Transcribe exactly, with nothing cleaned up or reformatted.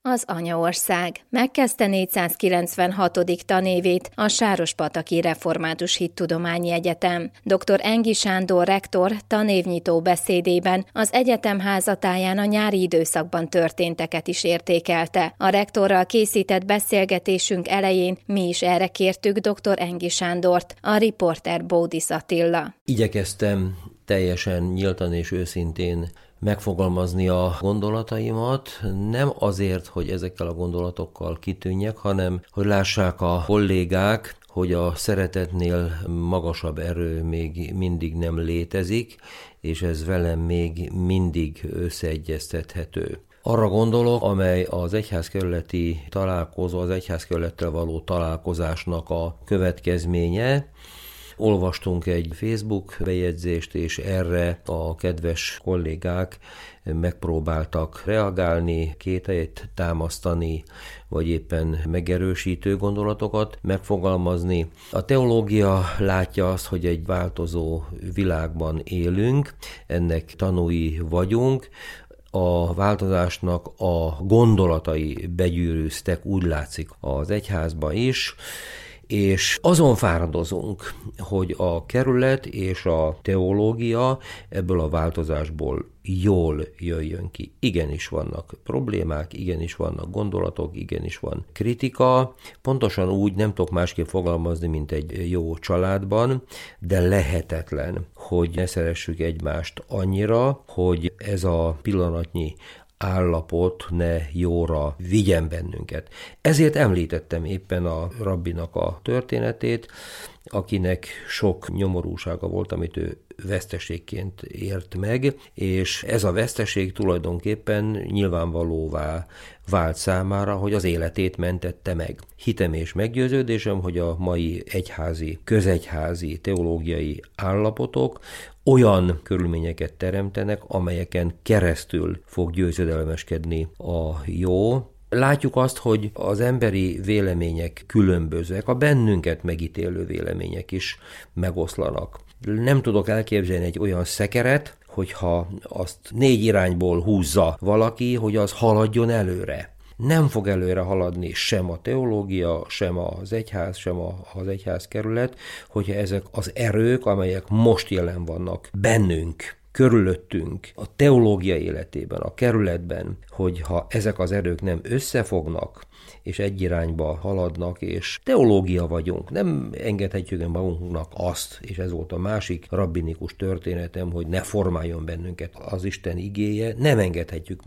Az anyaország megkezdte négyszázkilencvenhatodik tanévét a Sárospataki Református Hittudományi Egyetem. doktor Engi Sándor rektor tanévnyitó beszédében az egyetem házatáján a nyári időszakban történteket is értékelte. A rektorral készített beszélgetésünk elején mi is erre kértük doktor Engi Sándort, a riporter Bódis Attila. Igyekeztem teljesen nyíltan és őszintén megfogalmazni a gondolataimat, nem azért, hogy ezekkel a gondolatokkal kitűnjek, hanem hogy lássák a kollégák, hogy a szeretetnél magasabb erő még mindig nem létezik, és ez velem még mindig összeegyeztethető. Arra gondolok, amely az egyházkerületi találkozó, az egyházkerülettel való találkozásnak a következménye. Olvastunk egy Facebook bejegyzést, és erre a kedves kollégák megpróbáltak reagálni, kételyt támasztani, vagy éppen megerősítő gondolatokat megfogalmazni. A teológia látja azt, hogy egy változó világban élünk, ennek tanúi vagyunk. A változásnak a gondolatai begyűrűztek, úgy látszik, az egyházba is, és azon fáradozunk, hogy a kerület és a teológia ebből a változásból jól jöjjön ki. Igenis vannak problémák, igenis vannak gondolatok, igenis van kritika. Pontosan úgy nem tudok másképp fogalmazni, mint egy jó családban, de lehetetlen, hogy ne szeressük egymást annyira, hogy ez a pillanatnyi állapot ne jóra vigyen bennünket. Ezért említettem éppen a rabbinak a történetét, akinek sok nyomorúsága volt, amit ő veszteségként ért meg, és ez a veszteség tulajdonképpen nyilvánvalóvá vált számára, hogy az életét mentette meg. Hitem és meggyőződésem, hogy a mai egyházi, közegyházi, teológiai állapotok olyan körülményeket teremtenek, amelyeken keresztül fog győzedelmeskedni a jó. Látjuk azt, hogy az emberi vélemények különbözőek, a bennünket megítélő vélemények is megoszlanak. Nem tudok elképzelni egy olyan szekeret, hogyha azt négy irányból húzza valaki, hogy az haladjon előre. Nem fog előre haladni sem a teológia, sem az egyház, sem az egyházkerület, hogyha ezek az erők, amelyek most jelen vannak bennünk, körülöttünk, a teológia életében, a kerületben, hogyha ezek az erők nem összefognak, és egy irányba haladnak, és teológia vagyunk. Nem engedhetjük magunknak azt, és ez volt a másik rabbinikus történetem, hogy ne formáljon bennünket az Isten igéje, nem engedhetjük